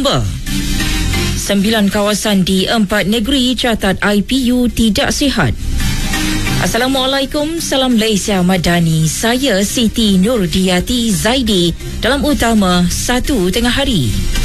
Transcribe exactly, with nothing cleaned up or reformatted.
Lumba. Sembilan kawasan di empat negeri catat I P U tidak sihat. Assalamualaikum, salam Malaysia Madani. Saya Siti Nurdiati Zaidi dalam utama satu tengah hari.